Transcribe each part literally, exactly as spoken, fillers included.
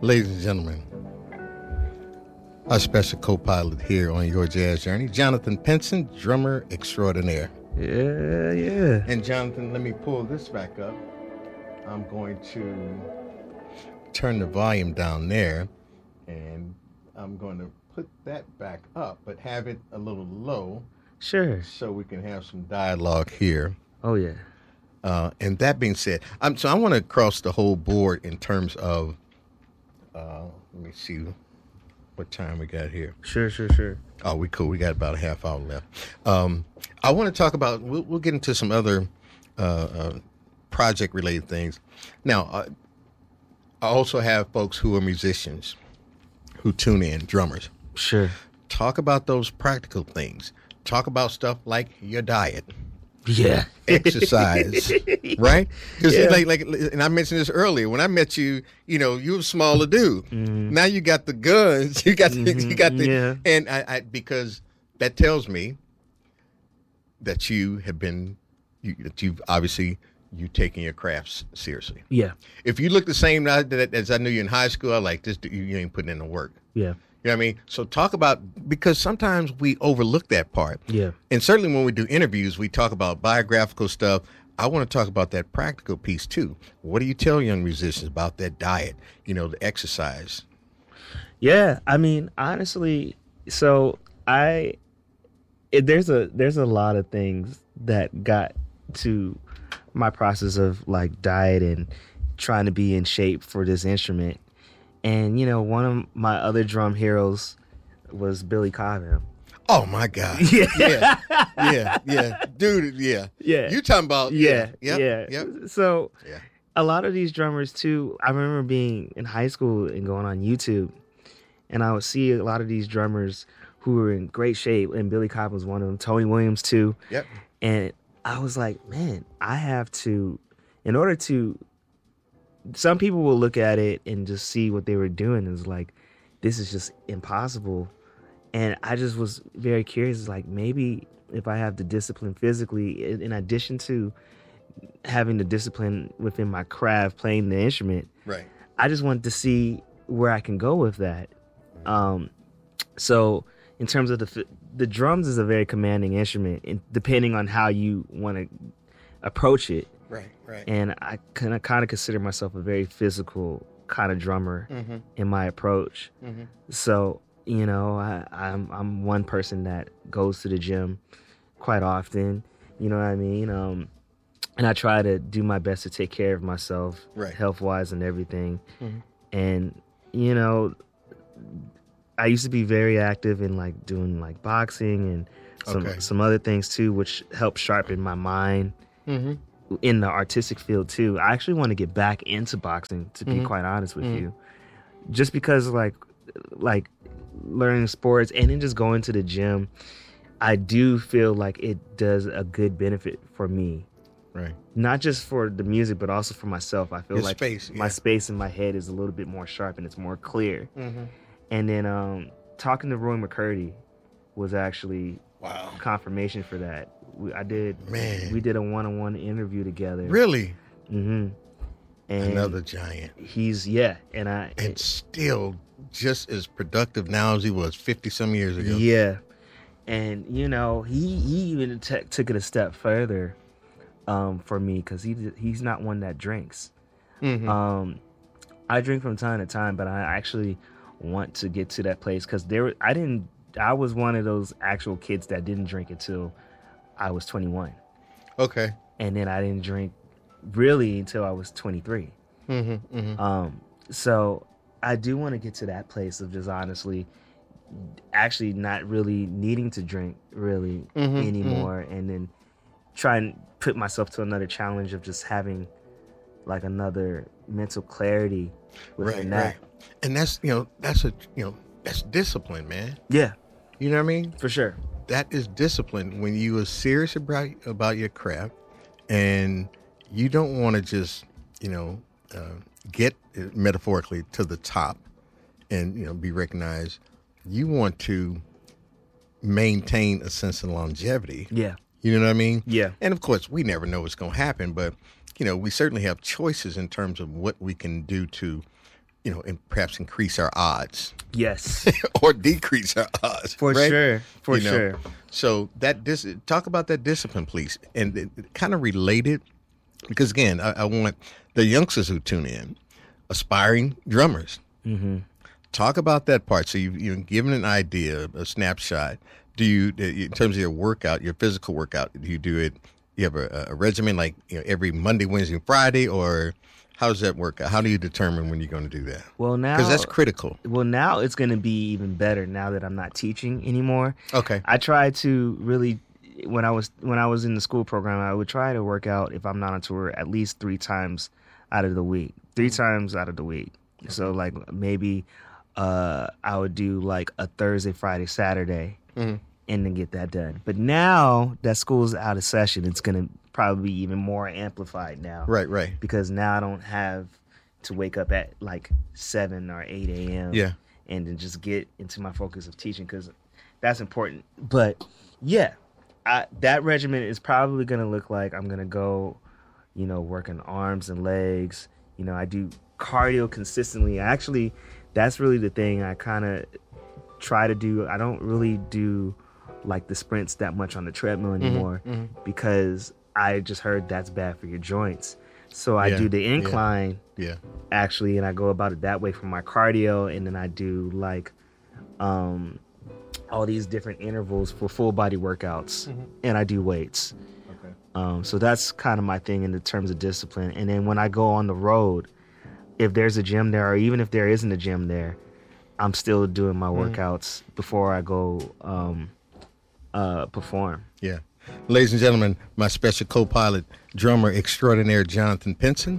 Ladies and gentlemen, our special co-pilot here on Your Jazz Journey, Jonathan Pinson, drummer extraordinaire. Yeah, yeah. And Jonathan, let me pull this back up. I'm going to turn the volume down there, and I'm going to put that back up, but have it a little low. Sure. So we can have some dialogue here. Oh, yeah. Uh, and that being said, I'm, so I want to cross the whole board in terms of, uh, let me see what time we got here. Sure, sure, sure. Oh, we cool. We got about a half hour left. Um, I want to talk about, we'll, we'll get into some other uh, uh, project-related things. Now, uh, I also have folks who are musicians who tune in, drummers. Sure. Talk about those practical things. Talk about stuff like your diet. Yeah. Exercise, right? Because Yeah. like, like, and I mentioned this earlier. When I met you, you know, you were a smaller dude. Mhm. Now you got the guns. You got the, Mhm. you got the, Yeah. and I, I because that tells me that you have been, you, that you've obviously you taking your crafts seriously. Yeah. If you look the same now that as I knew you in high school, I like this. You, you ain't putting in the work. Yeah. You know what I mean? So talk about, because sometimes we overlook that part. Yeah. And certainly when we do interviews, we talk about biographical stuff. I want to talk about that practical piece too. What do you tell young musicians about that diet, you know, the exercise? Yeah. I mean, honestly, so I, it, there's a, there's a lot of things that got to my process of like diet and trying to be in shape for this instrument. And, you know, one of my other drum heroes was Billy Cobham. Oh my God. Yeah. Yeah. Yeah. Yeah. Dude, yeah. Yeah. You talking about, Yeah. yeah. Yeah. Yep. So Yeah. a lot of these drummers too, I remember being in high school and going on YouTube, and I would see a lot of these drummers who were in great shape, and Billy Cobham was one of them, Tony Williams too. Yep. And I was like, man, I have to, in order to, some people will look at it and just see what they were doing as like, this is just impossible. And I just was very curious, like maybe if I have the discipline physically, in in addition to having the discipline within my craft, playing the instrument, Right. I just wanted to see where I can go with that. Um, so in terms of the the drums is a very commanding instrument, and depending on how you want to approach it. Right. Right. And I kind of kind of consider myself a very physical kind of drummer Mm-hmm. in my approach. Mm-hmm. So you know, I, I'm I'm one person that goes to the gym quite often. You know what I mean? Um, and I try to do my best to take care of myself, Right. health wise and everything. Mhm. And you know, I used to be very active in like doing like boxing and some Okay. some other things too, which helped sharpen my mind Mm-hmm. in the artistic field too. I actually want to get back into boxing, to be Mhm. quite honest with Mhm. you, just because like like learning sports and then just going to the gym, I do feel like it does a good benefit for me, Right. not just for the music but also for myself. I feel Your like space, my yeah. space in my head is a little bit more sharp and it's more clear. Mm-hmm. And then um talking to Roy McCurdy was actually Wow. confirmation for that. We, I did Man. we did a one-on-one interview together. Really? Mm-hmm. And Another giant. he's yeah, and I And still just as productive now as he was fifty some years ago. yeah, and you know he he even t- took it a step further um, for me because he he's not one that drinks. Mm-hmm. Um, I drink from time to time, but I actually want to get to that place because there I didn't I was one of those actual kids that didn't drink until I was twenty-one, Okay. and then I didn't drink really until I was twenty-three. Mm-hmm. Mm-hmm. Um, so I do want to get to that place of just honestly, actually not really needing to drink really Mhm, anymore, and then try and put myself to another challenge of just having like another mental clarity within Right, that. right. And that's, you know, that's a, you know, that's discipline, man. Yeah, You know what I mean? for sure. That is discipline when you are serious about about your craft, and you don't want to just, you know, uh, get uh, metaphorically to the top and, you know, be recognized. You want to maintain a sense of longevity. Yeah, You know what I mean? yeah, And of course, we never know what's going to happen, but, you know, we certainly have choices in terms of what we can do to you know, and perhaps increase our odds Yes, or decrease our odds. for right? sure, for You know, sure. So that dis- talk about that discipline, please, and it, it kind of related because again, I, I want the youngsters who tune in, aspiring drummers. Mm-hmm. Talk about that part. So you've, you've given an idea, a snapshot. Do you, in terms of your workout, your physical workout, do you do it? You have a, a regimen like you know, every Monday, Wednesday, and Friday, or how does that work out? How do you determine when you're going to do that? Well, now Because that's critical. Well, now it's going to be even better now that I'm not teaching anymore. Okay. I try to really, when I was when I was in the school program, I would try to work out if I'm not on tour at least three times out of the week. Three times out of the week. So like maybe uh, I would do like a Thursday, Friday, Saturday, Mm-hmm. and then get that done. But now that school's out of session, it's going to probably be even more amplified now. Right, right. Because now I don't have to wake up at like seven or eight a.m. Yeah. and then just get into my focus of teaching because that's important. But yeah, I, that regimen is probably going to look like I'm going to go, you know, working arms and legs. You know, I do cardio consistently. Actually, that's really the thing I kind of try to do. I don't really do like the sprints that much on the treadmill anymore mhm. because I just heard that's bad for your joints. So I Yeah, do the yeah. incline Yeah. actually, and I go about it that way for my cardio, and then I do like um all these different intervals for full body workouts, Mm-hmm. and I do weights. Okay. Um, so that's kind of my thing in the terms of discipline. And then when I go on the road, if there's a gym there, or even if there isn't a gym there, I'm still doing my Mm-hmm. workouts before I go um, uh, perform. Yeah. Ladies and gentlemen, my special co-pilot, drummer extraordinaire Jonathan Pinson.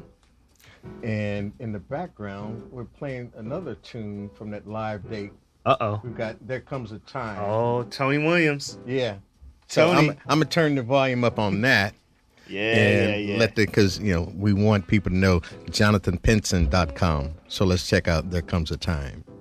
And in the background, we're playing another tune from that live date. Uh oh. We've got There Comes a Time. Oh, Tony Williams. Yeah. So Tony. I'm, I'm going to turn the volume up on that. Yeah, and yeah, yeah. let the, because, you know, we want people to know jonathan pinson dot com. So let's check out There Comes a Time.